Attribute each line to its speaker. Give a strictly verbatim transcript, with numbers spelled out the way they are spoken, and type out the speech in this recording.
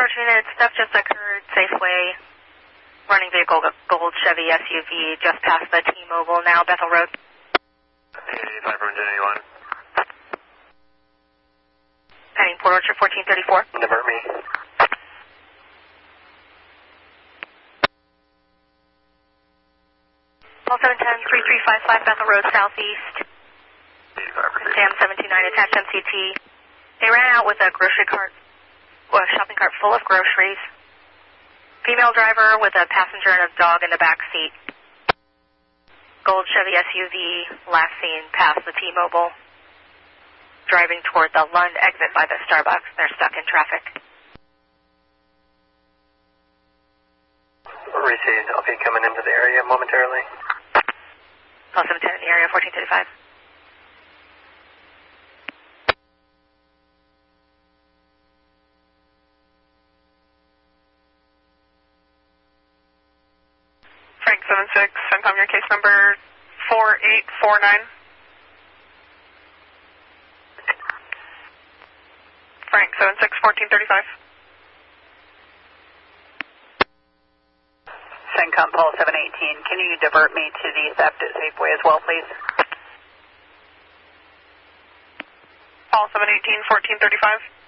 Speaker 1: unfortunate stuff just occurred. Safeway, running vehicle, gold Chevy S U V, just past the T-Mobile, now Bethel Road.
Speaker 2: eighty-five from Jenny one.
Speaker 1: Heading Port Orchard fourteen thirty-four.
Speaker 2: Divert me.
Speaker 1: Paul seven ten, three three five five Bethel Road Southeast.
Speaker 2: eighty-five from
Speaker 1: Sam seven two nine, attached M C T. They ran out with a grocery cart, well, a shopping cart full of groceries. Female driver with a passenger and a dog in the back seat. Gold Chevy S U V, last seen past the T-Mobile. Driving toward the Lund exit by the Starbucks. They're stuck in traffic.
Speaker 2: Received. I'll be coming into the area momentarily.
Speaker 1: Paul seven ten in the area, fourteen thirty-five.
Speaker 3: Frank seven six, Funcom, your case number four eight four nine. Frank seven six, fourteen thirty-five.
Speaker 4: Funcom, Paul seven eighteen, can you divert me to the theft at Safeway as well, please?
Speaker 3: Paul seven eighteen, fourteen thirty-five.